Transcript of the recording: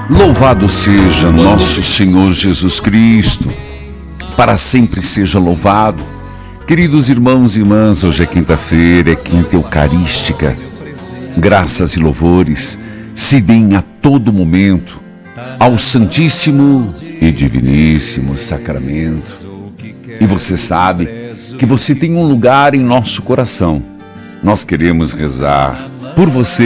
Louvado seja nosso Senhor Jesus Cristo, para sempre seja louvado. Queridos irmãos e irmãs, hoje é quinta-feira, é quinta eucarística. Graças e louvores se deem a todo momento ao Santíssimo e Diviníssimo Sacramento. E você sabe que você tem um lugar em nosso coração. Nós queremos rezar por você